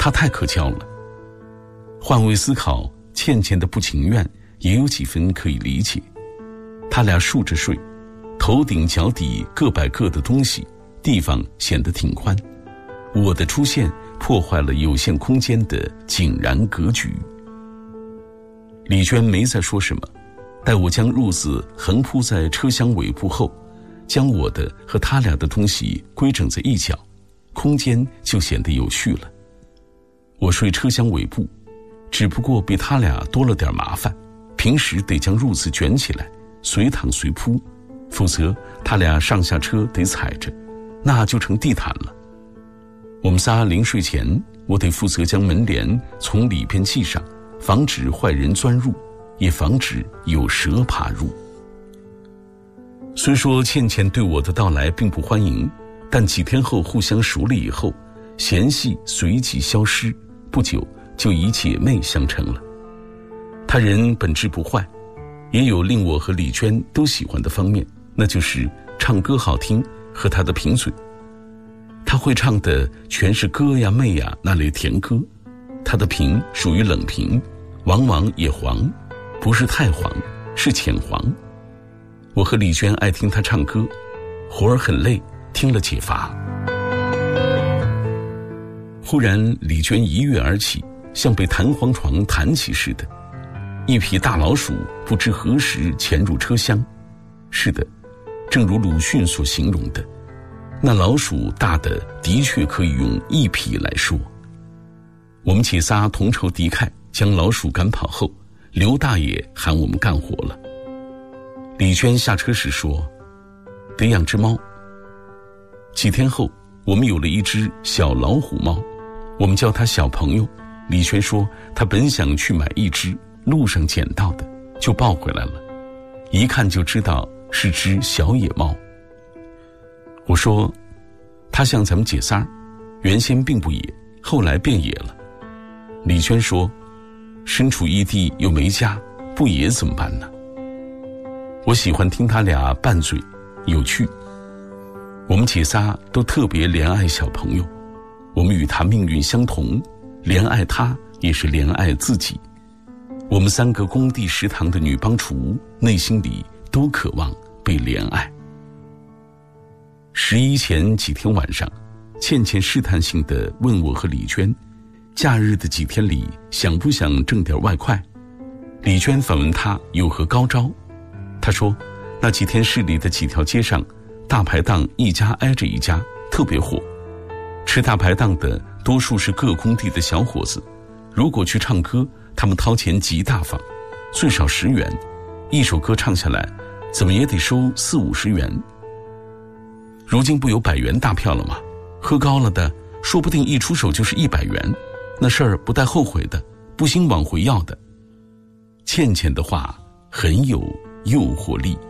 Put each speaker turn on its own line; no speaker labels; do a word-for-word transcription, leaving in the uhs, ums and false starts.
他太可笑了。换位思考，倩倩的不情愿也有几分可以理解。他俩竖着睡，头顶脚底各摆各的东西，地方显得挺宽。我的出现破坏了有限空间的井然格局。李娟没再说什么，待我将褥子横铺在车厢尾部后，将我的和他俩的东西规整在一角，空间就显得有趣了。我睡车厢尾部，只不过比他俩多了点麻烦，平时得将褥子卷起来，随躺随铺，否则他俩上下车得踩着，那就成地毯了。我们仨临睡前，我得负责将门帘从里边系上，防止坏人钻入，也防止有蛇爬入。虽说倩倩对我的到来并不欢迎，但几天后互相熟了以后，嫌隙随即消失，不久就以姐妹相称了。她人本质不坏，也有令我和李娟都喜欢的方面，那就是唱歌好听和她的贫嘴。她会唱的全是歌呀妹呀那类甜歌，她的贫属于冷贫，往往也黄，不是太黄，是浅黄。我和李娟爱听她唱歌，活儿很累，听了解乏。忽然李娟一跃而起，像被弹簧床弹起似的，一匹大老鼠不知何时潜入车厢。是的，正如鲁迅所形容的，那老鼠大的的确可以用一匹来说。我们姐仨同仇敌忾，将老鼠赶跑后，刘大爷喊我们干活了。李娟下车时说，得养只猫。几天后，我们有了一只小老虎猫，我们叫它小朋友。李娟说她本想去买一只，路上捡到的，就抱回来了，一看就知道是只小野猫。我说它像咱们姐仨，原先并不野，后来变野了。李娟说，身处异地又没家，不野怎么办呢？我喜欢听他俩拌嘴，有趣。我们姐仨都特别怜爱小朋友，我们与他命运相同，怜爱他也是怜爱自己。我们三个工地食堂的女帮厨，内心里都渴望被怜爱。十一前几天晚上，倩倩试探性地问我和李娟，假日的几天里想不想挣点外快。李娟反问她有何高招，她说那几天市里的几条街上，大排档一家挨着一家，特别火。吃大排档的多数是各工地的小伙子，如果去唱歌，他们掏钱极大方，最少十元，一首歌唱下来怎么也得收四五十元。如今不有百元大票了吗？喝高了的说不定一出手就是一百元，那事儿不带后悔的，不兴往回要的。倩倩的话很有诱惑力。